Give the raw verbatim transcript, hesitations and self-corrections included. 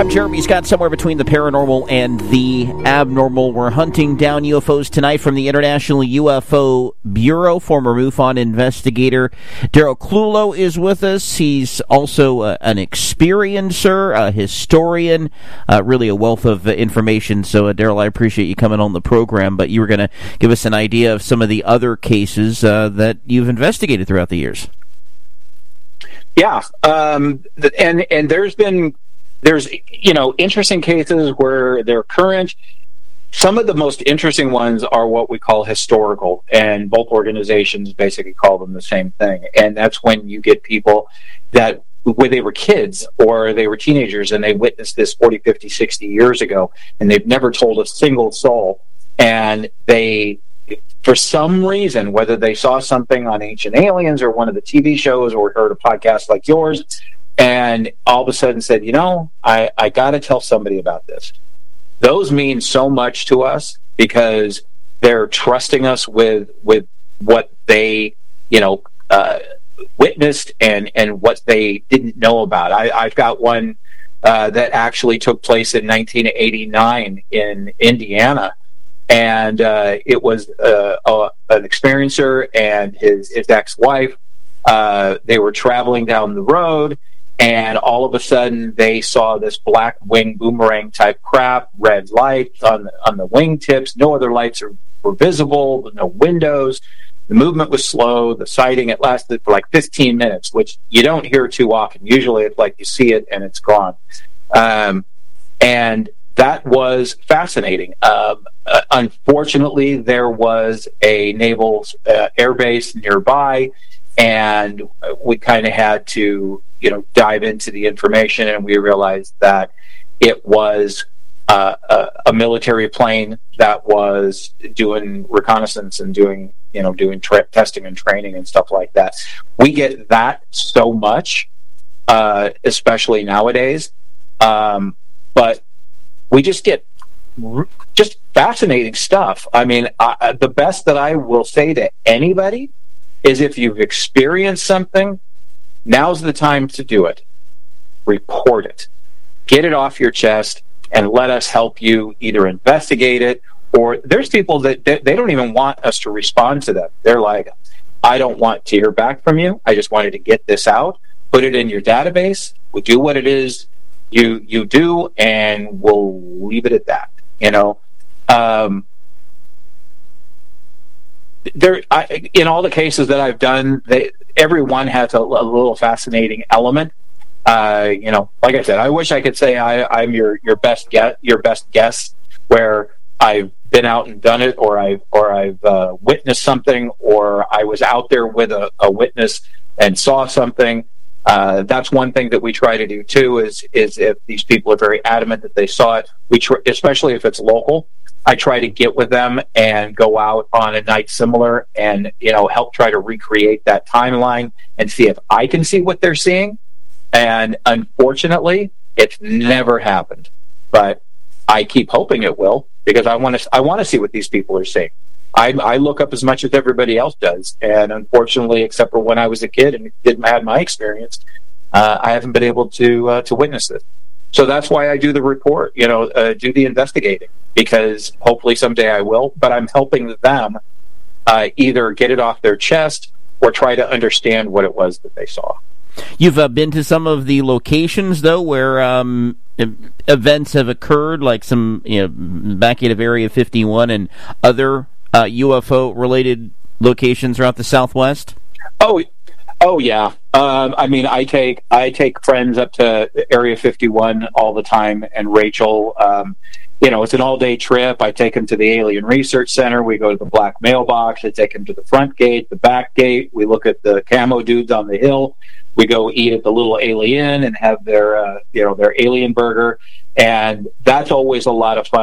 I'm Jeremy Scott, somewhere between the paranormal and the abnormal. We're hunting down U F Os tonight from the International U F O Bureau. Former MUFON investigator Daryl Clulow is with us. He's also uh, an experiencer, a historian, uh, really a wealth of uh, information. So, uh, Daryl, I appreciate you coming on the program, but you were going to give us an idea of some of the other cases uh, that you've investigated throughout the years. Yeah, um, and and there's been there's you know interesting cases where they're current. Some of the most interesting ones are what we call historical, and both organizations basically call them the same thing. And that's when you get people that when they were kids or they were teenagers and they witnessed this forty, fifty, sixty years ago, and they've never told a single soul, and they, for some reason, whether they saw something on Ancient Aliens or one of the T V shows or heard a podcast like yours, and all of a sudden said, you know, I, I got to tell somebody about this. Those mean so much to us because they're trusting us with with what they, you know, uh, witnessed and, and what they didn't know about. I, I've got one uh, that actually took place in nineteen eighty-nine in Indiana. And uh, it was uh, uh, an experiencer and his, his ex-wife. Uh, they were traveling down the road, and all of a sudden they saw this black wing boomerang type crap, red lights on the, on the wingtips. No other lights are, were visible, no windows. The movement was slow. The sighting, it lasted for like fifteen minutes, which you don't hear too often. Usually it's like you see it and it's gone. Um, and that was fascinating. Um, uh, unfortunately, there was a naval uh, air base nearby, and we kind of had to, you know, dive into the information, and we realized that it was uh, a, a military plane that was doing reconnaissance and doing, you know, doing tra- testing and training and stuff like that. We get that so much, uh, especially nowadays, um, but we just get r- just fascinating stuff. I mean, I, the best that I will say to anybody is if you've experienced something, now's the time to do it. Report it. Get it off your chest and let us help you either investigate it, or there's people that they, they don't even want us to respond to them. They're like, I don't want to hear back from you. I just wanted to get this out, put it in your database. We'll do what it is you you do, and we'll leave it at that. You know, um, there I, in all the cases that I've done, they, everyone has a, a little fascinating element. Uh, you know, like I said, I wish I could say I, I'm your your best guess, your best guess, where I've been out and done it, or I or I've uh, witnessed something, or I was out there with a, a witness and saw something. Uh, that's one thing that we try to do too. Is is if these people are very adamant that they saw it, we tr- especially if it's local, I try to get with them and go out on a night similar, and you know help try to recreate that timeline and see if I can see what they're seeing. And unfortunately, it's never happened, but I keep hoping it will, because I want to I want to see what these people are seeing. I, I look up as much as everybody else does, and unfortunately, except for when I was a kid and didn't have my experience, uh, I haven't been able to uh, to witness this. So that's why I do the report, you know, uh, do the investigating, because hopefully someday I will. But I'm helping them uh, either get it off their chest or try to understand what it was that they saw. You've uh, been to some of the locations, though, where um, events have occurred, like some, you know, evacuative Area fifty-one and other uh, U F O-related locations throughout the Southwest? Oh, oh yeah. Um, I mean, I take I take friends up to Area fifty-one all the time, and Rachel. Um, you know, it's an all-day trip. I take them to the Alien Research Center. We go to the Black Mailbox. I take them to the front gate, the back gate. We look at the camo dudes on the hill. We go eat at the Little Alien and have their, uh, you know, their alien burger, and that's always a lot of fun.